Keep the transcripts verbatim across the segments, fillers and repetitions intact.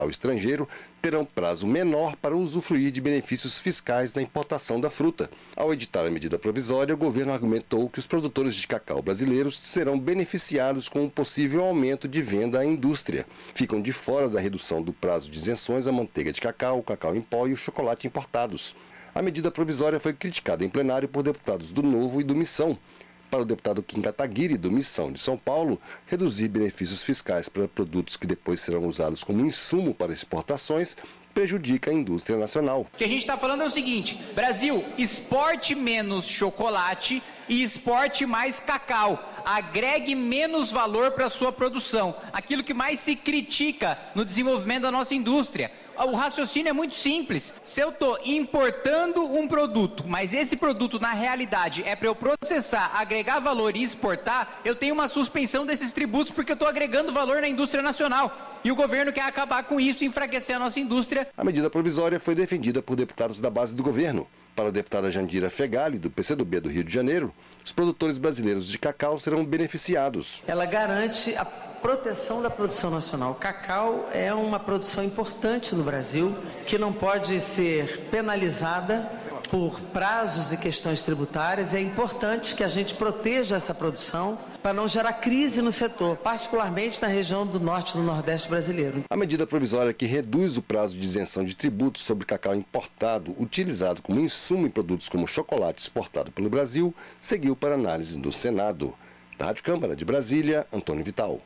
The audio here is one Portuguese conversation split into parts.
ao estrangeiro terão prazo menor para usufruir de benefícios fiscais na importação da fruta. Ao editar a medida provisória, o governo argumentou que os produtores de cacau brasileiros serão beneficiados com um possível aumento de venda à indústria. Ficam de fora da redução do prazo de isenções a manteiga de cacau, o cacau em pó e o chocolate importados. A medida provisória foi criticada em plenário por deputados do Novo e do Missão. Para o deputado Kim Kataguiri, do Missão de São Paulo, reduzir benefícios fiscais para produtos que depois serão usados como insumo para exportações prejudica a indústria nacional. O que a gente está falando é o seguinte: Brasil, exporte menos chocolate e exporte mais cacau. Agregue menos valor para a sua produção. Aquilo que mais se critica no desenvolvimento da nossa indústria. O raciocínio é muito simples. Se eu estou importando um produto, mas esse produto na realidade é para eu processar, agregar valor e exportar, eu tenho uma suspensão desses tributos porque eu estou agregando valor na indústria nacional. E o governo quer acabar com isso e enfraquecer a nossa indústria. A medida provisória foi defendida por deputados da base do governo. Para a deputada Jandira Fegali, do P C do B do Rio de Janeiro, os produtores brasileiros de cacau serão beneficiados. Ela garante a proteção da produção nacional. O cacau é uma produção importante no Brasil, que não pode ser penalizada por prazos e questões tributárias. É importante que a gente proteja essa produção para não gerar crise no setor, particularmente na região do norte e do nordeste brasileiro. A medida provisória que reduz o prazo de isenção de tributos sobre cacau importado, utilizado como insumo em produtos como chocolate exportado pelo Brasil, seguiu para análise do Senado. Da Rádio Câmara de Brasília, Antônio Vital.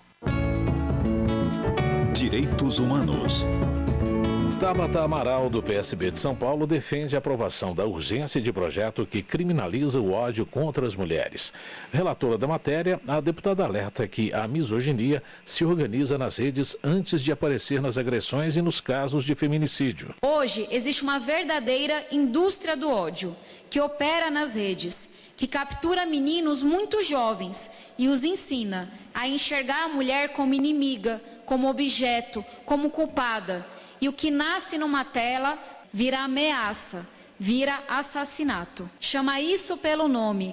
Direitos Humanos. Tabata Amaral, do P S B de São Paulo, defende a aprovação da urgência de projeto que criminaliza o ódio contra as mulheres. Relatora da matéria, a deputada alerta que a misoginia se organiza nas redes antes de aparecer nas agressões e nos casos de feminicídio. Hoje, existe uma verdadeira indústria do ódio que opera nas redes, que captura meninos muito jovens e os ensina a enxergar a mulher como inimiga, como objeto, como culpada. E o que nasce numa tela vira ameaça, vira assassinato. Chama isso pelo nome: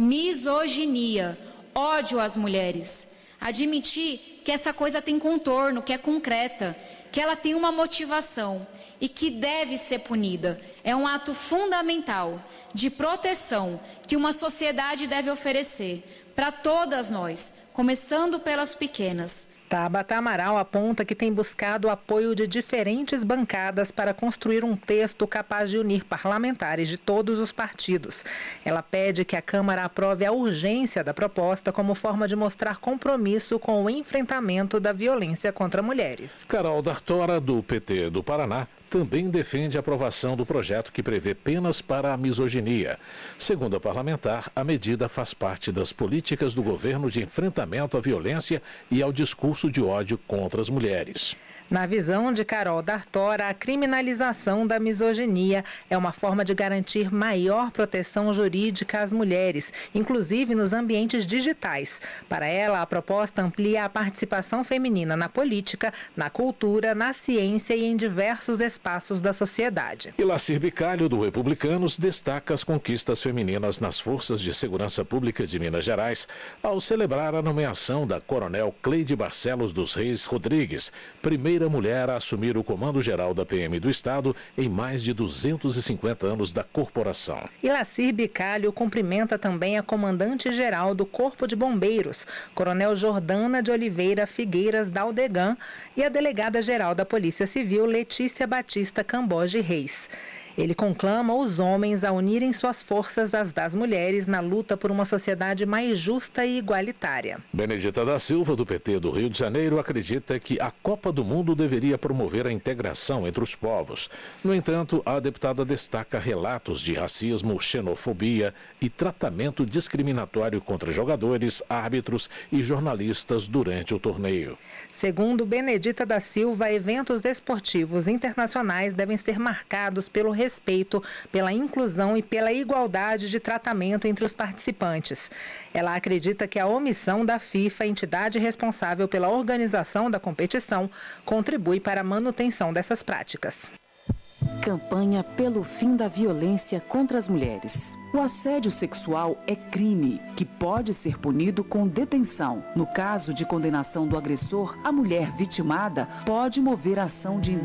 misoginia, ódio às mulheres. Admitir que essa coisa tem contorno, que é concreta, que ela tem uma motivação e que deve ser punida. É um ato fundamental de proteção que uma sociedade deve oferecer para todas nós, começando pelas pequenas. Tabata Amaral aponta que tem buscado o apoio de diferentes bancadas para construir um texto capaz de unir parlamentares de todos os partidos. Ela pede que a Câmara aprove a urgência da proposta como forma de mostrar compromisso com o enfrentamento da violência contra mulheres. Carol D'Artora, do P T do Paraná, também defende a aprovação do projeto que prevê penas para a misoginia. Segundo a parlamentar, a medida faz parte das políticas do governo de enfrentamento à violência e ao discurso de ódio contra as mulheres. Na visão de Carol D'Artora, a criminalização da misoginia é uma forma de garantir maior proteção jurídica às mulheres, inclusive nos ambientes digitais. Para ela, a proposta amplia a participação feminina na política, na cultura, na ciência e em diversos espaços da sociedade. Ilacir Bicalho, do Republicanos, destaca as conquistas femininas nas Forças de Segurança Pública de Minas Gerais, ao celebrar a nomeação da coronel Cleide Barcelos dos Reis Rodrigues, primeira mulher a assumir o comando geral da P M do Estado em mais de duzentos e cinquenta anos da corporação. Ilacir Bicalho cumprimenta também a comandante-geral do Corpo de Bombeiros, Coronel Jordana de Oliveira Figueiras Daldegan, e a delegada-geral da Polícia Civil, Letícia Batista Camboge Reis. Ele conclama os homens a unirem suas forças às das mulheres na luta por uma sociedade mais justa e igualitária. Benedita da Silva, do P T do Rio de Janeiro, acredita que a Copa do Mundo deveria promover a integração entre os povos. No entanto, a deputada destaca relatos de racismo, xenofobia e tratamento discriminatório contra jogadores, árbitros e jornalistas durante o torneio. Segundo Benedita da Silva, eventos esportivos internacionais devem ser marcados pelo respeito, pela inclusão e pela igualdade de tratamento entre os participantes. Ela acredita que a omissão da FIFA, entidade responsável pela organização da competição, contribui para a manutenção dessas práticas. Campanha pelo fim da violência contra as mulheres. O assédio sexual é crime, que pode ser punido com detenção. No caso de condenação do agressor, a mulher vitimada pode mover a ação de